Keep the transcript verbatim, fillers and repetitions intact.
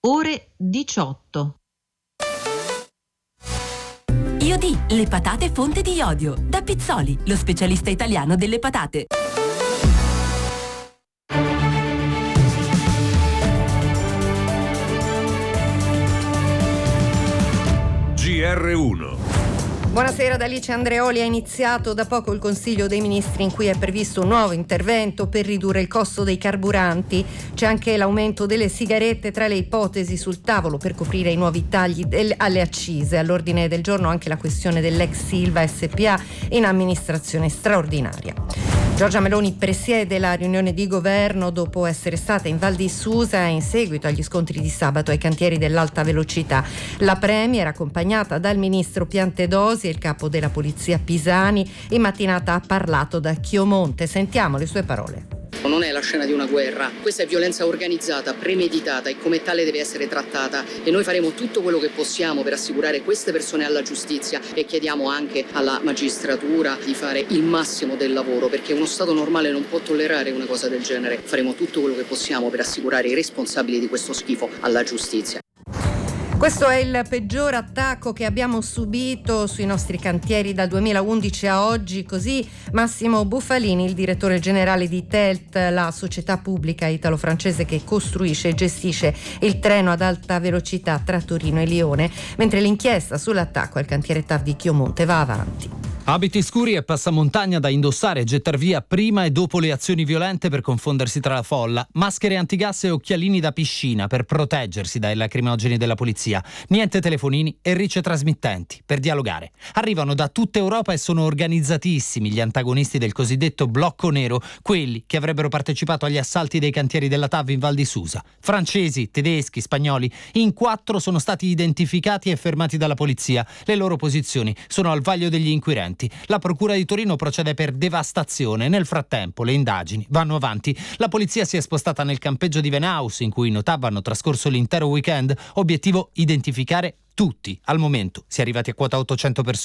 ore diciotto. Iodì, le patate fonte di iodio. Da Pizzoli, lo specialista italiano delle patate. G R uno. Buonasera da Alice Andreoli. Ha iniziato da poco il Consiglio dei Ministri in cui è previsto un nuovo intervento per ridurre il costo dei carburanti. C'è anche l'aumento delle sigarette tra le ipotesi sul tavolo per coprire i nuovi tagli del, alle accise. All'ordine del giorno anche la questione dell'ex Silva S P A in amministrazione straordinaria. Giorgia Meloni presiede la riunione di governo dopo essere stata in Val di Susa in seguito agli scontri di sabato ai cantieri dell'alta velocità. La Premier, accompagnata dal ministro Piantedosi e il capo della polizia Pisani, in mattinata ha parlato da Chiomonte. Sentiamo le sue parole. Non è la scena di una guerra, questa è violenza organizzata, premeditata e come tale deve essere trattata, e noi faremo tutto quello che possiamo per assicurare queste persone alla giustizia e chiediamo anche alla magistratura di fare il massimo del lavoro, perché uno Stato normale non può tollerare una cosa del genere. Faremo tutto quello che possiamo per assicurare i responsabili di questo schifo alla giustizia. Questo è il peggior attacco che abbiamo subito sui nostri cantieri dal duemilaundici a oggi, così Massimo Bufalini, il direttore generale di T E L T, la società pubblica italo-francese che costruisce e gestisce il treno ad alta velocità tra Torino e Lione, mentre l'inchiesta sull'attacco al cantiere T A V di Chiomonte va avanti. Abiti scuri e passamontagna da indossare e gettar via prima e dopo le azioni violente per confondersi tra la folla, maschere antigas e occhialini da piscina per proteggersi dai lacrimogeni della polizia, niente telefonini e ricce trasmittenti per dialogare. Arrivano da tutta Europa e sono organizzatissimi gli antagonisti del cosiddetto blocco nero, quelli che avrebbero partecipato agli assalti dei cantieri della T A V in Val di Susa. Francesi, tedeschi, spagnoli, in quattro sono stati identificati e fermati dalla polizia. Le loro posizioni sono al vaglio degli inquirenti. La procura di Torino procede per devastazione. Nel frattempo le indagini vanno avanti. La polizia si è spostata nel campeggio di Venaus, in cui i No T A V hanno trascorso l'intero weekend. Obiettivo: identificare tutti. Al momento si è arrivati a quota ottocento persone.